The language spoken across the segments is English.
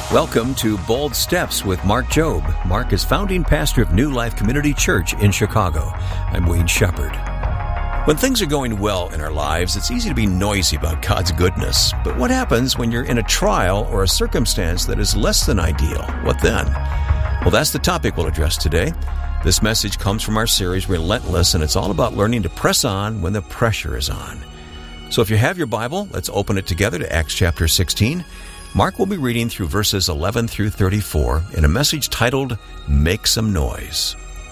Welcome to Bold Steps with Mark Jobe. Mark is founding pastor of New Life Community Church in Chicago. I'm Wayne Shepherd. When things are going well in our lives, it's easy to be noisy about God's goodness. But what happens when you're in a trial or a circumstance that is less than ideal? What then? Well, that's the topic we'll address today. This message comes from our series, Relentless, and it's all about learning to press on when the pressure is on. So if you have your Bible, let's open it together to Acts chapter 16. Mark will be reading through verses 11 through 34 in a message titled, Make Some Noise.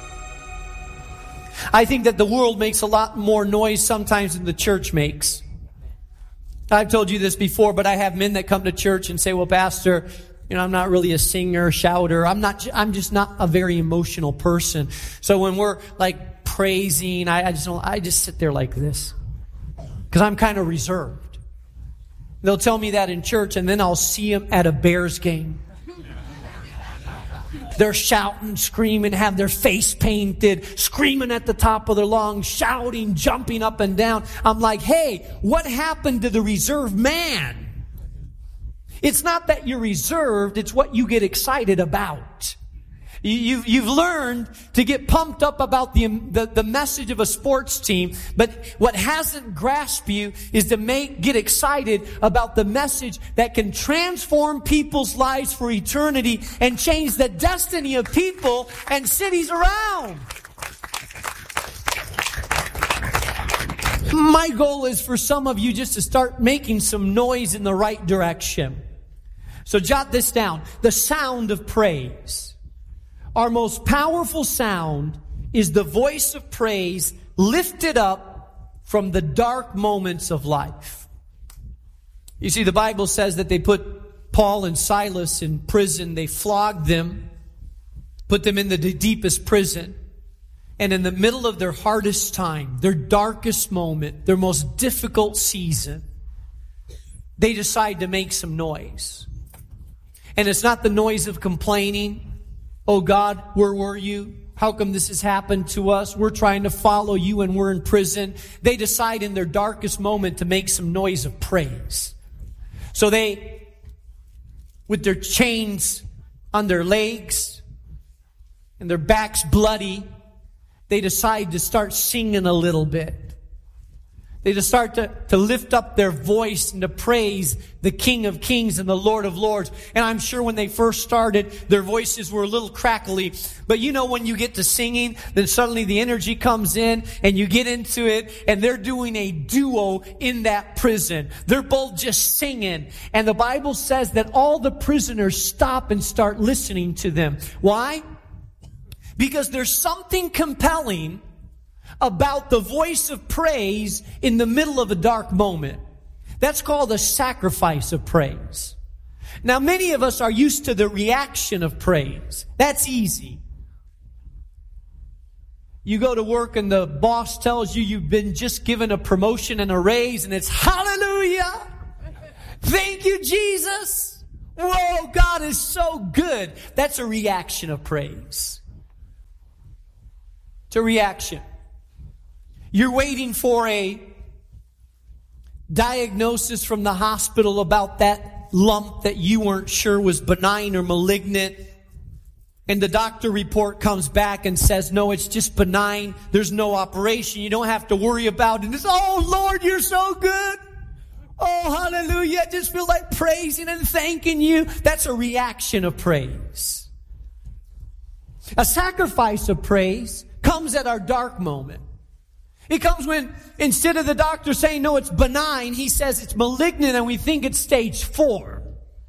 I think that the world makes a lot more noise sometimes than the church makes. I've told you this before, but I have men that come to church and say, well, Pastor, I'm not really a singer, shouter. I'm just not a very emotional person. So when we're like praising, I just sit there like this because I'm kind of reserved. They'll tell me that in church, and then I'll see them at a Bears game. They're shouting, screaming, have their face painted, screaming at the top of their lungs, shouting, jumping up and down. I'm like, hey, what happened to the reserved man? It's not that you're reserved, it's what you get excited about. You've learned to get pumped up about the message of a sports team, but what hasn't grasped you is to get excited about the message that can transform people's lives for eternity and change the destiny of people and cities around. My goal is for some of you just to start making some noise in the right direction. So jot this down. The sound of praise. Our most powerful sound is the voice of praise lifted up from the dark moments of life. You see, the Bible says that they put Paul and Silas in prison. They flogged them, put them in the deepest prison. And in the middle of their hardest time, their darkest moment, their most difficult season, they decide to make some noise. And it's not the noise of complaining. Oh God, where were you? How come this has happened to us? We're trying to follow you and we're in prison. They decide in their darkest moment to make some noise of praise. So they, with their chains on their legs and their backs bloody, they decide to start singing a little bit. They just start to lift up their voice and to praise the King of Kings and the Lord of Lords. And I'm sure when they first started, their voices were a little crackly. But when you get to singing, then suddenly the energy comes in and you get into it and they're doing a duo in that prison. They're both just singing. And the Bible says that all the prisoners stop and start listening to them. Why? Because there's something compelling about the voice of praise in the middle of a dark moment. That's called a sacrifice of praise. Now, many of us are used to the reaction of praise. That's easy. You go to work and the boss tells you you've been just given a promotion and a raise, and it's hallelujah. Thank you, Jesus. Whoa, God is so good. That's a reaction of praise. It's a reaction. You're waiting for a diagnosis from the hospital about that lump that you weren't sure was benign or malignant. And the doctor report comes back and says, no, it's just benign. There's no operation. You don't have to worry about it. It's, oh, Lord, you're so good. Oh, hallelujah. I just feel like praising and thanking you. That's a reaction of praise. A sacrifice of praise comes at our dark moment. It comes when, instead of the doctor saying, no, it's benign, he says it's malignant and we think it's stage 4.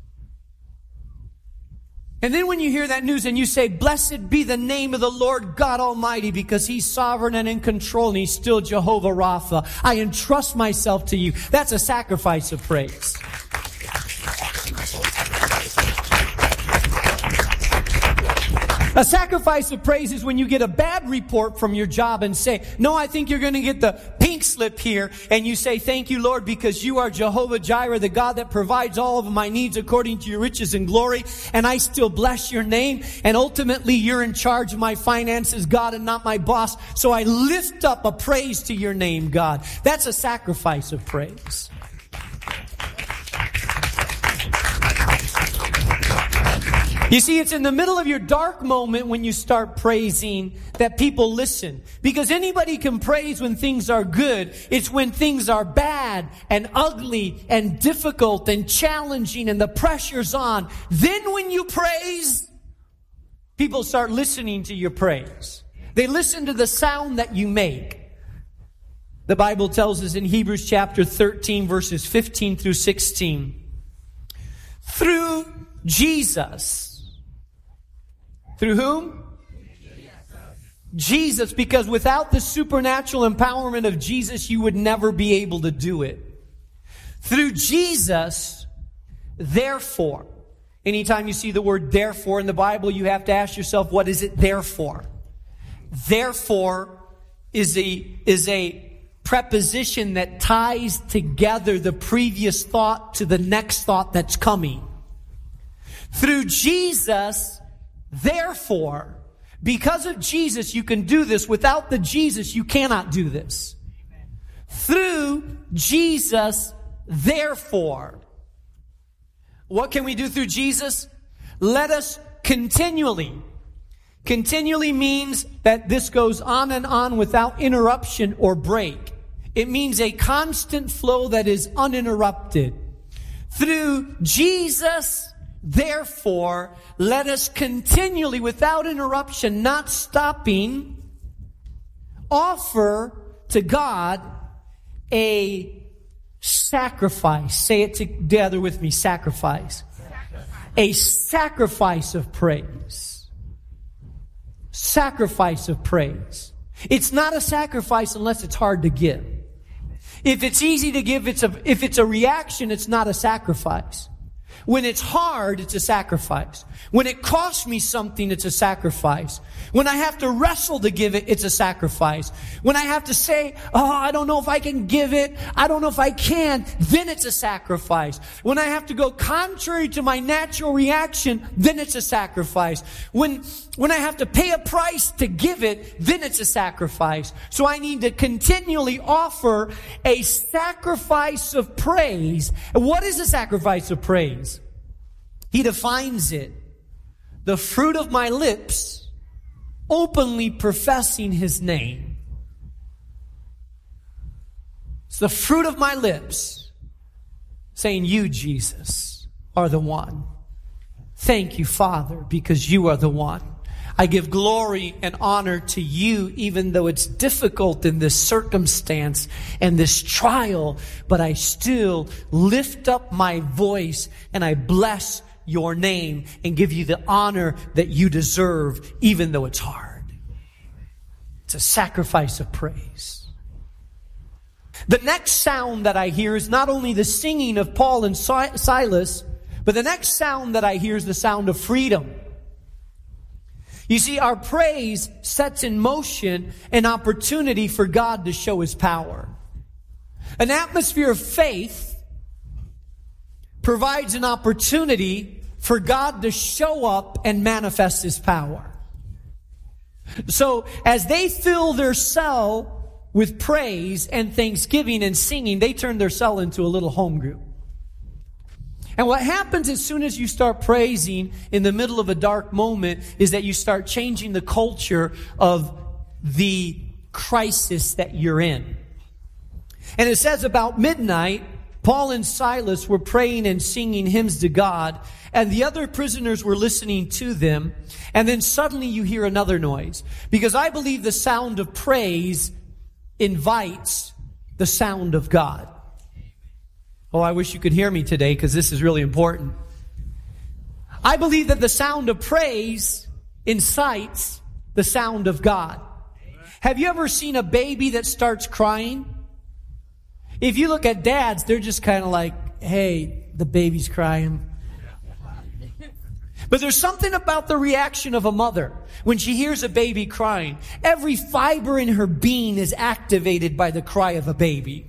And then when you hear that news and you say, blessed be the name of the Lord God Almighty, because He's sovereign and in control and He's still Jehovah Rapha. I entrust myself to you. That's a sacrifice of praise. A sacrifice of praise is when you get a bad report from your job and say, no, I think you're going to get the pink slip here. And you say, thank you, Lord, because you are Jehovah Jireh, the God that provides all of my needs according to your riches and glory. And I still bless your name. And ultimately, you're in charge of my finances, God, and not my boss. So I lift up a praise to your name, God. That's a sacrifice of praise. You see, it's in the middle of your dark moment when you start praising that people listen. Because anybody can praise when things are good. It's when things are bad and ugly and difficult and challenging and the pressure's on. Then when you praise, people start listening to your praise. They listen to the sound that you make. The Bible tells us in Hebrews chapter 13, verses 15 through 16. Through Jesus. Through whom? Jesus, because without the supernatural empowerment of Jesus, you would never be able to do it. Through Jesus, therefore. Anytime you see the word therefore in the Bible, you have to ask yourself, what is it there for? Therefore is a preposition that ties together the previous thought to the next thought that's coming. Through Jesus, therefore, because of Jesus, you can do this. Without the Jesus, you cannot do this. Through Jesus, therefore. What can we do through Jesus? Let us continually. Continually means that this goes on and on without interruption or break. It means a constant flow that is uninterrupted. Through Jesus, therefore, let us continually, without interruption, not stopping, offer to God a sacrifice. Say it together with me, sacrifice. A sacrifice of praise. Sacrifice of praise. It's not a sacrifice unless it's hard to give. If it's easy to give, if it's a reaction, it's not a sacrifice. When it's hard, it's a sacrifice. When it costs me something, it's a sacrifice. When I have to wrestle to give it, it's a sacrifice. When I have to say, I don't know if I can give it, I don't know if I can, then it's a sacrifice. When I have to go contrary to my natural reaction, then it's a sacrifice. When I have to pay a price to give it, then it's a sacrifice. So I need to continually offer a sacrifice of praise. What is a sacrifice of praise? He defines it. The fruit of my lips, openly professing His name. It's the fruit of my lips, saying, you, Jesus, are the one. Thank you, Father, because you are the one. I give glory and honor to you, even though it's difficult in this circumstance and this trial, but I still lift up my voice and I bless your name and give you the honor that you deserve, even though it's hard. It's a sacrifice of praise. The next sound that I hear is not only the singing of Paul and Silas, but the next sound that I hear is the sound of freedom. You see, our praise sets in motion an opportunity for God to show His power. An atmosphere of faith provides an opportunity for God to show up and manifest His power. So, as they fill their cell with praise and thanksgiving and singing, they turn their cell into a little home group. And what happens as soon as you start praising in the middle of a dark moment is that you start changing the culture of the crisis that you're in. And it says about midnight, Paul and Silas were praying and singing hymns to God, and the other prisoners were listening to them. And then suddenly you hear another noise. Because I believe the sound of praise invites the sound of God. Oh, I wish you could hear me today, because this is really important. I believe that the sound of praise incites the sound of God. Have you ever seen a baby that starts crying? If you look at dads, they're just kind of like, hey, the baby's crying. But there's something about the reaction of a mother when she hears a baby crying. Every fiber in her being is activated by the cry of a baby.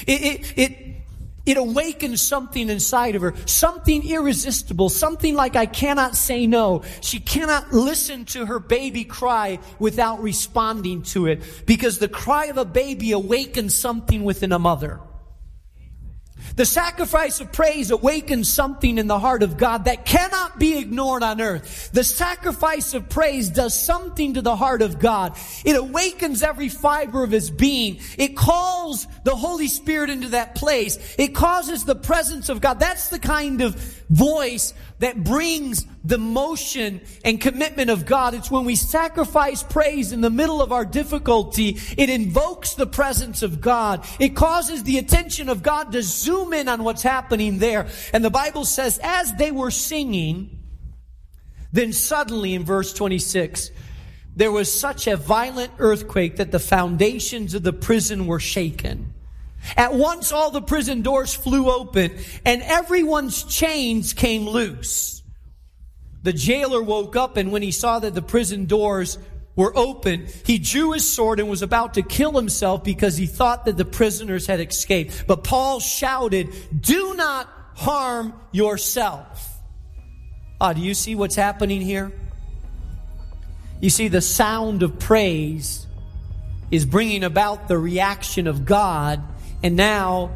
It awakens something inside of her, something irresistible, something like I cannot say no. She cannot listen to her baby cry without responding to it, because the cry of a baby awakens something within a mother. The sacrifice of praise awakens something in the heart of God that cannot be ignored on earth. The sacrifice of praise does something to the heart of God. It awakens every fiber of His being. It calls the Holy Spirit into that place. It causes the presence of God. That's the kind of voice that brings the motion and commitment of God. It's when we sacrifice praise in the middle of our difficulty. It invokes the presence of God. It causes the attention of God to zoom in on what's happening there. And the Bible says, as they were singing, then suddenly in verse 26, there was such a violent earthquake that the foundations of the prison were shaken. At once all the prison doors flew open and everyone's chains came loose. The jailer woke up, and when he saw that the prison doors were open, he drew his sword and was about to kill himself because he thought that the prisoners had escaped. But Paul shouted, "Do not harm yourself." Do you see what's happening here? You see, the sound of praise is bringing about the reaction of God. And now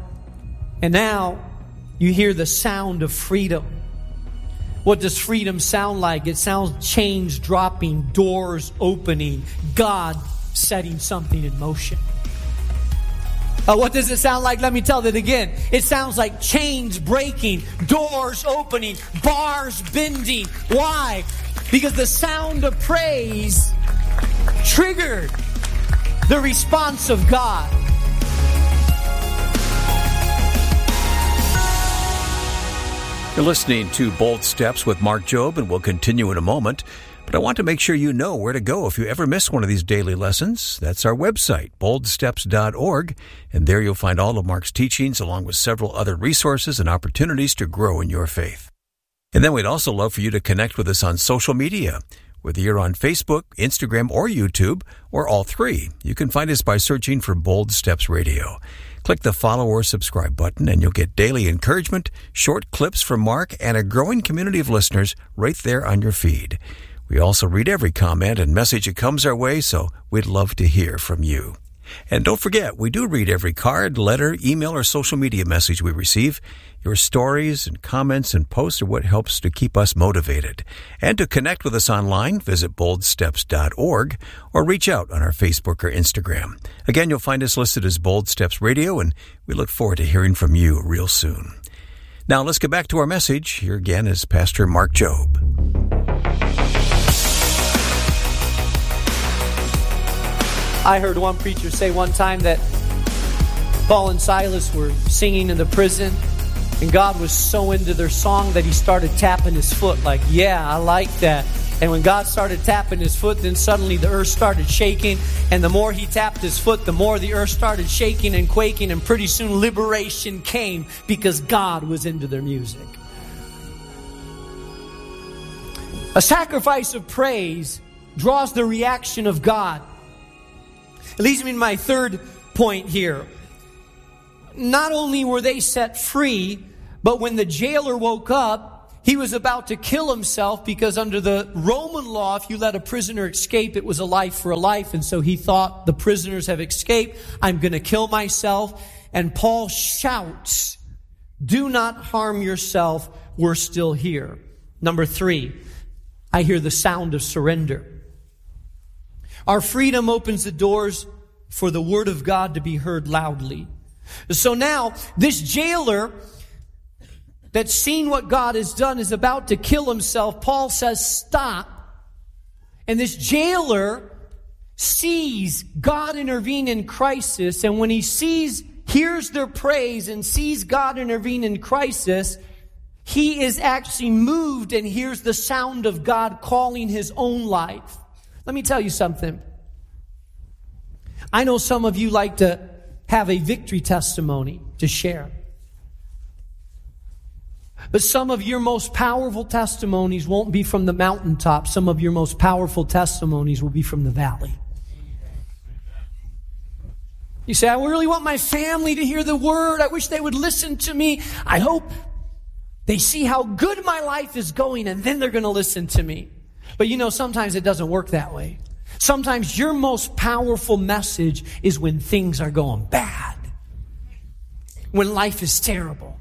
you hear the sound of freedom. What does freedom sound like? It sounds chains dropping, doors opening, God setting something in motion. What does it sound like? Let me tell it again. It sounds like chains breaking, doors opening, bars bending. Why? Because the sound of praise triggered the response of God. You're listening to Bold Steps with Mark Jobe, and we'll continue in a moment. But I want to make sure you know where to go if you ever miss one of these daily lessons. That's our website, boldsteps.org, and there you'll find all of Mark's teachings along with several other resources and opportunities to grow in your faith. And then we'd also love for you to connect with us on social media. Whether you're on Facebook, Instagram, or YouTube, or all three, you can find us by searching for Bold Steps Radio. Click the follow or subscribe button and you'll get daily encouragement, short clips from Mark, and a growing community of listeners right there on your feed. We also read every comment and message that comes our way, so we'd love to hear from you. And don't forget, we do read every card, letter, email, or social media message we receive. Your stories and comments and posts are what helps to keep us motivated. And to connect with us online, visit boldsteps.org or reach out on our Facebook or Instagram. Again, you'll find us listed as Bold Steps Radio, and we look forward to hearing from you real soon. Now, let's get back to our message. Here again is Pastor Mark Jobe. I heard one preacher say one time that Paul and Silas were singing in the prison, and God was so into their song that He started tapping His foot like, yeah, I like that. And when God started tapping His foot, then suddenly the earth started shaking. And the more He tapped His foot, the more the earth started shaking and quaking. And pretty soon liberation came because God was into their music. A sacrifice of praise draws the reaction of God. It leads me to my third point here. Not only were they set free, but when the jailer woke up, he was about to kill himself because under the Roman law, if you let a prisoner escape, it was a life for a life. And so he thought, the prisoners have escaped, I'm going to kill myself. And Paul shouts, "Do not harm yourself, we're still here." Number 3, I hear the sound of surrender. Our freedom opens the doors for the word of God to be heard loudly. So now, this jailer that's seen what God has done is about to kill himself. Paul says, stop. And this jailer sees God intervene in crisis. And when he hears their praise and sees God intervene in crisis, he is actually moved and hears the sound of God calling his own life. Let me tell you something. I know some of you like to have a victory testimony to share. But some of your most powerful testimonies won't be from the mountaintop. Some of your most powerful testimonies will be from the valley. You say, I really want my family to hear the word. I wish they would listen to me. I hope they see how good my life is going, and then they're going to listen to me. But you know, sometimes it doesn't work that way. Sometimes your most powerful message is when things are going bad. when life is terrible.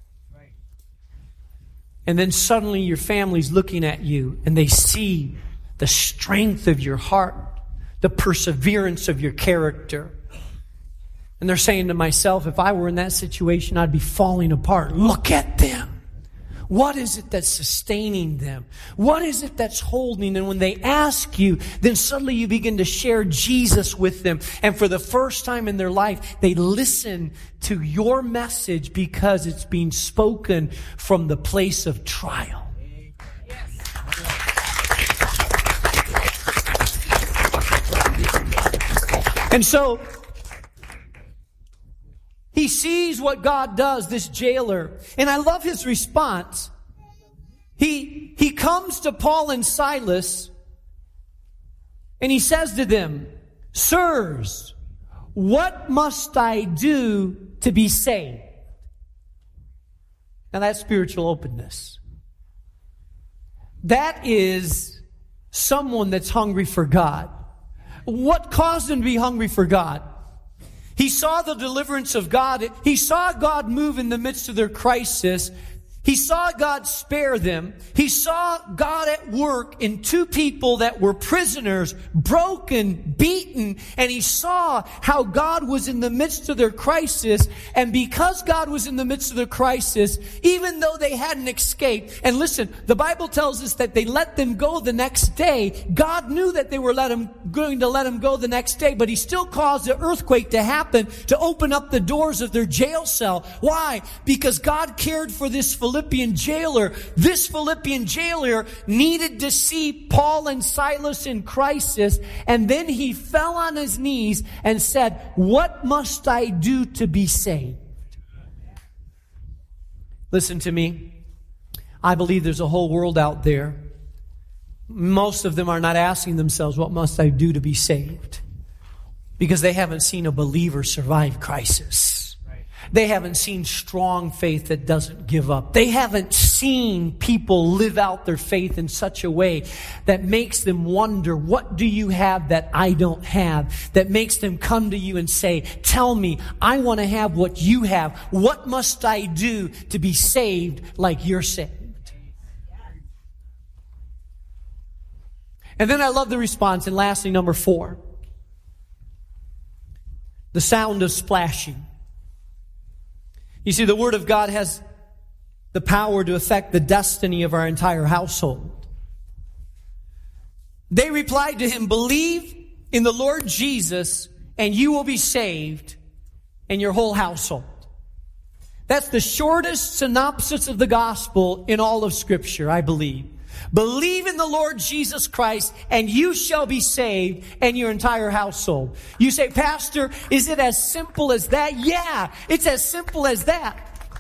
And then suddenly your family's looking at you and they see the strength of your heart, the perseverance of your character. And they're saying to myself, if I were in that situation, I'd be falling apart. Look at them. What is it that's sustaining them? What is it that's holding? And when they ask you, then suddenly you begin to share Jesus with them. And for the first time in their life, they listen to your message because it's being spoken from the place of trial. And so, he sees what God does, this jailer. And I love his response. He comes to Paul and Silas and he says to them, "Sirs, what must I do to be saved?" Now that's spiritual openness. That is someone that's hungry for God. What caused him to be hungry for God? He saw the deliverance of God. He saw God move in the midst of their crisis. He saw God spare them. He saw God at work in two people that were prisoners, broken, beaten, and he saw how God was in the midst of their crisis. And because God was in the midst of their crisis, even though they hadn't escaped, and listen, the Bible tells us that they let them go the next day. God knew that they were going to let them go the next day, but he still caused an earthquake to happen to open up the doors of their jail cell. Why? Because God cared for this Philippian jailer. This Philippian jailer needed to see Paul and Silas in crisis, and then he fell on his knees and said, "What must I do to be saved?" Listen to me. I believe there's a whole world out there. Most of them are not asking themselves, "What must I do to be saved?" Because they haven't seen a believer survive crisis. They haven't seen strong faith that doesn't give up. They haven't seen people live out their faith in such a way that makes them wonder, what do you have that I don't have? That makes them come to you and say, "Tell me, I want to have what you have. What must I do to be saved like you're saved?" And then I love the response. And lastly, number 4, the sound of splashing. You see, the Word of God has the power to affect the destiny of our entire household. They replied to him, "Believe in the Lord Jesus, and you will be saved, and your whole household." That's the shortest synopsis of the gospel in all of Scripture, I believe. Believe in the Lord Jesus Christ, and you shall be saved, and your entire household. You say, "Pastor, is it as simple as that?" Yeah, it's as simple as that.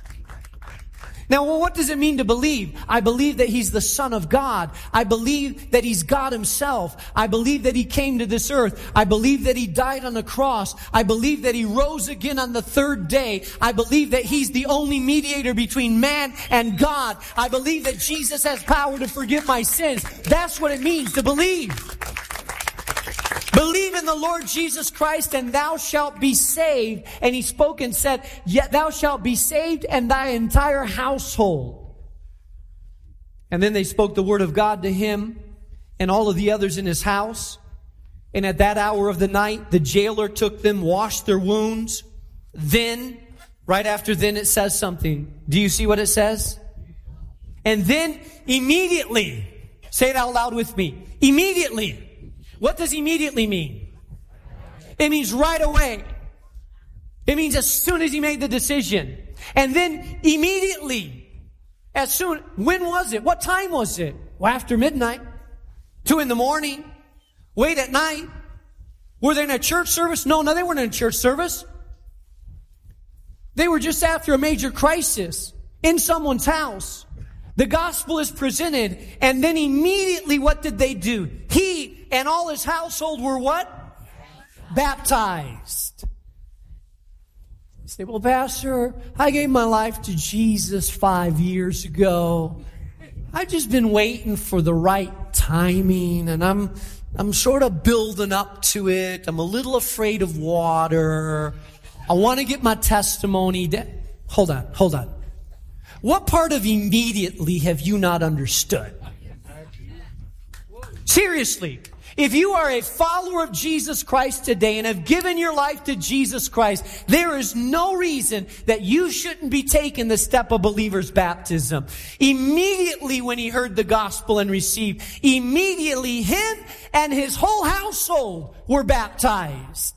Now, well, what does it mean to believe? I believe that He's the Son of God. I believe that He's God Himself. I believe that He came to this earth. I believe that He died on the cross. I believe that He rose again on the third day. I believe that He's the only mediator between man and God. I believe that Jesus has power to forgive my sins. That's what it means to believe. Believe in the Lord Jesus Christ, and thou shalt be saved. And he spoke and said, "Yet thou shalt be saved, and thy entire household." And then they spoke the word of God to him and all of the others in his house. And at that hour of the night, the jailer took them, washed their wounds. Then, right after then, it says something. Do you see what it says? And then immediately, say it out loud with me, immediately. What does immediately mean? It means right away. It means as soon as he made the decision. And then immediately, as soon, when was it? What time was it? Well, after midnight. 2 a.m. Late at night. Were they in a church service? No, they weren't in a church service. They were just after a major crisis in someone's house. The gospel is presented, and then immediately what did they do? He and all his household were what? Baptized. You say, "Well, Pastor, I gave my life to Jesus 5 years ago. I've just been waiting for the right timing, and I'm sort of building up to it. I'm a little afraid of water. I want to get my testimony. Hold on. What part of immediately have you not understood? Seriously. If you are a follower of Jesus Christ today and have given your life to Jesus Christ, there is no reason that you shouldn't be taking the step of believer's baptism. Immediately when he heard the gospel and received, immediately him and his whole household were baptized.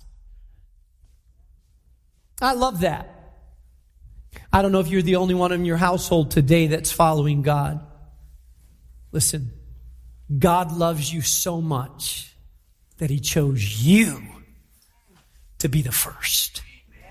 I love that. I don't know if you're the only one in your household today that's following God. Listen. God loves you so much that he chose you to be the first.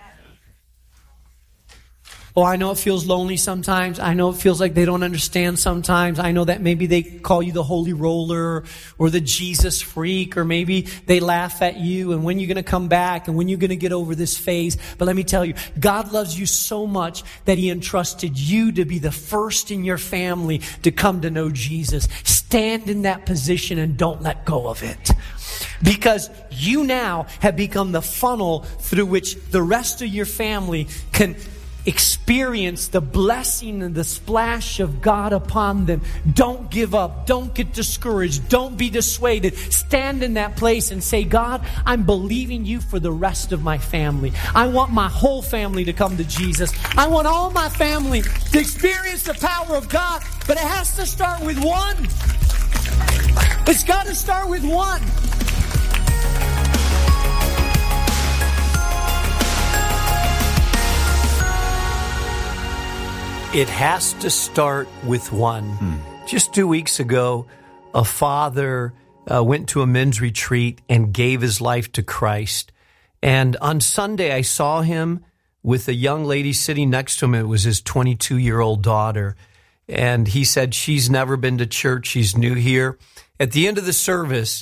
Oh, I know it feels lonely sometimes. I know it feels like they don't understand sometimes. I know that maybe they call you the holy roller or the Jesus freak, or maybe they laugh at you and when you're going to come back and when you're going to get over this phase. But let me tell you, God loves you so much that he entrusted you to be the first in your family to come to know Jesus. Stand in that position and don't let go of it. Because you now have become the funnel through which the rest of your family can experience the blessing and the splash of God upon them. Don't give up. Don't get discouraged. Don't be dissuaded. Stand in that place and say, God, I'm believing you for the rest of my family. I want my whole family to come to Jesus. I want all my family to experience the power of God, but it has to start with one. It's got to start with one. It has to start with one. Just 2 weeks ago, a father went to a men's retreat and gave his life to Christ. And on Sunday, I saw him with a young lady sitting next to him. It was his 22-year-old daughter. And he said, she's never been to church. She's new here. At the end of the service,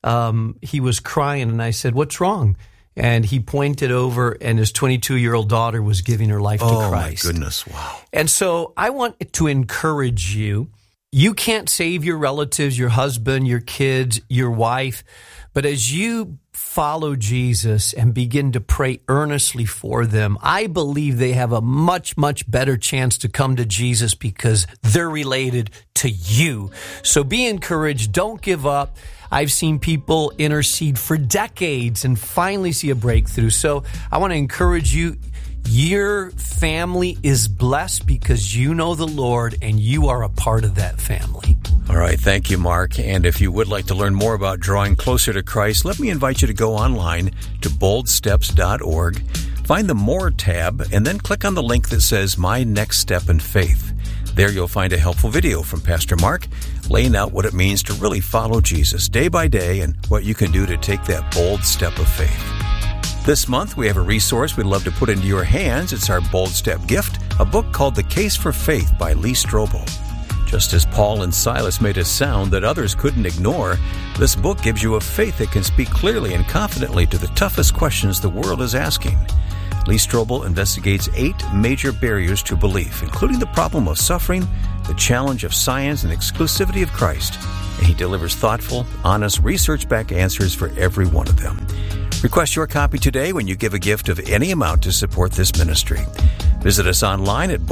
he was crying. And I said, what's wrong? And he pointed over, and his 22-year-old daughter was giving her life to Christ. Oh, my goodness. Wow. And so I want to encourage you. You can't save your relatives, your husband, your kids, your wife. But as you follow Jesus and begin to pray earnestly for them, I believe they have a much, much better chance to come to Jesus because they're related to you. So be encouraged. Don't give up. I've seen people intercede for decades and finally see a breakthrough. So I want to encourage you. Your family is blessed because you know the Lord and you are a part of that family. All right. Thank you, Mark. And if you would like to learn more about drawing closer to Christ, let me invite you to go online to boldsteps.org, find the More tab, and then click on the link that says My Next Step in Faith. There you'll find a helpful video from Pastor Mark laying out what it means to really follow Jesus day by day and what you can do to take that bold step of faith. This month, we have a resource we'd love to put into your hands. It's our Bold Step gift, a book called The Case for Faith by Lee Strobel. Just as Paul and Silas made a sound that others couldn't ignore, this book gives you a faith that can speak clearly and confidently to the toughest questions the world is asking. Lee Strobel investigates 8 major barriers to belief, including the problem of suffering, the challenge of science, and exclusivity of Christ. And he delivers thoughtful, honest, research-backed answers for every one of them. Request your copy today when you give a gift of any amount to support this ministry. Visit us online at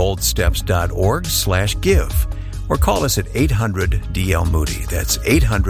boldsteps.org/give or call us at 800-DL-MOODY. That's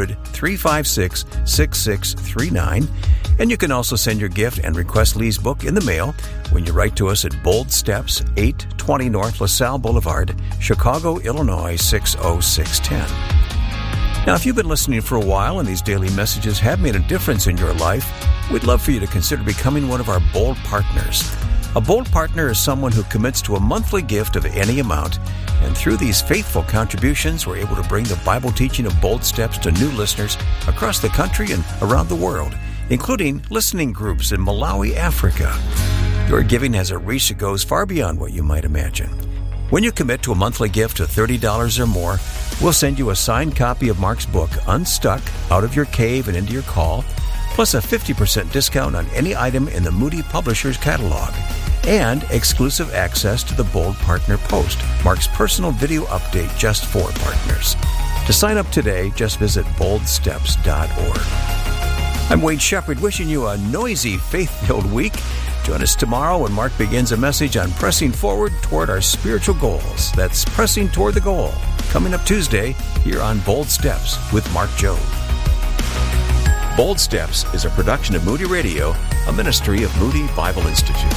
800-356-6639. And you can also send your gift and request Lee's book in the mail when you write to us at Bold Steps, 820 North LaSalle Boulevard, Chicago, Illinois, 60610. Now, if you've been listening for a while and these daily messages have made a difference in your life, we'd love for you to consider becoming one of our Bold Partners. A Bold Partner is someone who commits to a monthly gift of any amount, and through these faithful contributions, we're able to bring the Bible teaching of Bold Steps to new listeners across the country and around the world, including listening groups in Malawi, Africa. Your giving has a reach that goes far beyond what you might imagine. When you commit to a monthly gift of $30 or more, we'll send you a signed copy of Mark's book, Unstuck, Out of Your Cave and Into Your Call, plus a 50% discount on any item in the Moody Publishers catalog, and exclusive access to the Bold Partner Post, Mark's personal video update just for partners. To sign up today, just visit boldsteps.org. I'm Wade Shepherd, wishing you a noisy, faith-filled week. Join us tomorrow when Mark begins a message on pressing forward toward our spiritual goals. That's pressing toward the goal. Coming up Tuesday here on Bold Steps with Mark Jobe. Bold Steps is a production of Moody Radio, a ministry of Moody Bible Institute.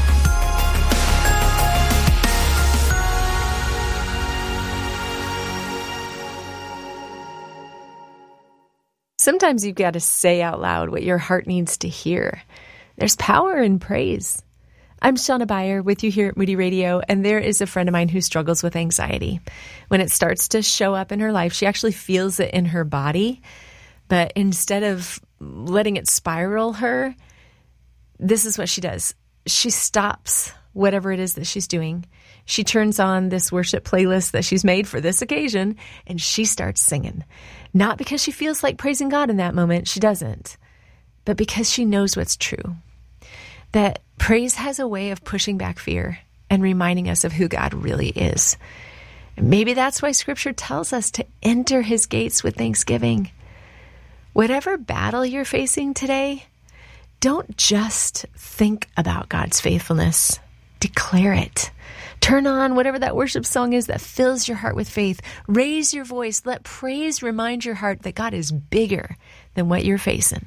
Sometimes you've got to say out loud what your heart needs to hear. There's power in praise. I'm Shauna Beyer with you here at Moody Radio, and there is a friend of mine who struggles with anxiety. When it starts to show up in her life, she actually feels it in her body, but instead of letting it spiral her, this is what she does. She stops whatever it is that she's doing. She turns on this worship playlist that she's made for this occasion, and she starts singing. Not because she feels like praising God in that moment, she doesn't, but because she knows what's true. That praise has a way of pushing back fear and reminding us of who God really is. And maybe that's why Scripture tells us to enter His gates with thanksgiving. Whatever battle you're facing today, don't just think about God's faithfulness. Declare it. Turn on whatever that worship song is that fills your heart with faith. Raise your voice. Let praise remind your heart that God is bigger than what you're facing.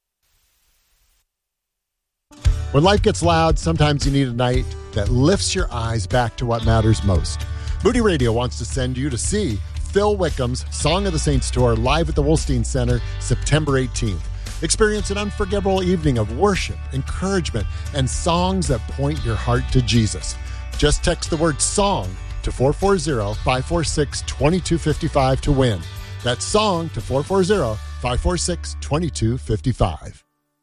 When life gets loud, sometimes you need a night that lifts your eyes back to what matters most. Moody Radio wants to send you to see Phil Wickham's Song of the Saints Tour live at the Wolstein Center September 18th. Experience an unforgettable evening of worship, encouragement, and songs that point your heart to Jesus. Just text the word SONG to 440-546-2255 to win. That's SONG to 440-546-2255.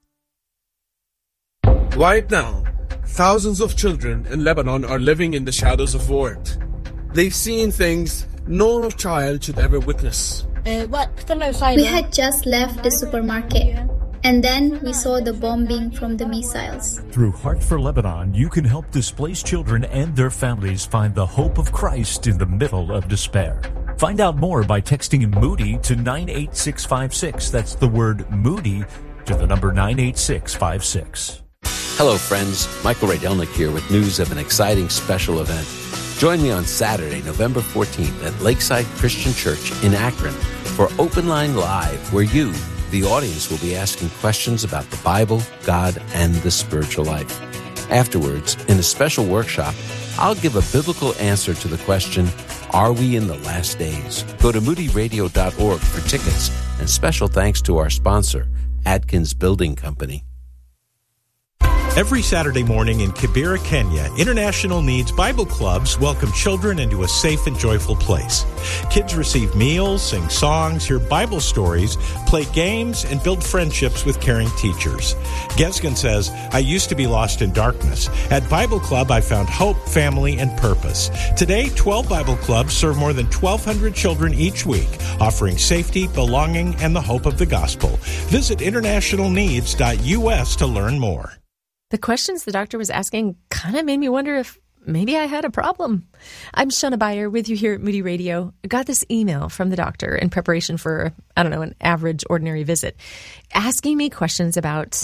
Right now, thousands of children in Lebanon are living in the shadows of war. They've seen things no child should ever witness. We had just left the supermarket, and then we saw the bombing from the missiles. Through Heart for Lebanon, you can help displaced children and their families find the hope of Christ in the middle of despair. Find out more by texting Moody to 98656. That's the word Moody to the number 98656. Hello, friends. Michael Radelnick here with news of an exciting special event. Join me on Saturday, November 14th at Lakeside Christian Church in Akron for Open Line Live, where you, the audience, will be asking questions about the Bible, God, and the spiritual life. Afterwards, in a special workshop, I'll give a biblical answer to the question, are we in the last days? Go to moodyradio.org for tickets, and special thanks to our sponsor, Atkins Building Company. Every Saturday morning in Kibera, Kenya, International Needs Bible Clubs welcome children into a safe and joyful place. Kids receive meals, sing songs, hear Bible stories, play games, and build friendships with caring teachers. Gesgen says, I used to be lost in darkness. At Bible Club, I found hope, family, and purpose. Today, 12 Bible Clubs serve more than 1,200 children each week, offering safety, belonging, and the hope of the gospel. Visit internationalneeds.us to learn more. The questions the doctor was asking kind of made me wonder if maybe I had a problem. I'm Shauna Beyer with you here at Moody Radio. I got this email from the doctor in preparation for, an average, ordinary visit, asking me questions about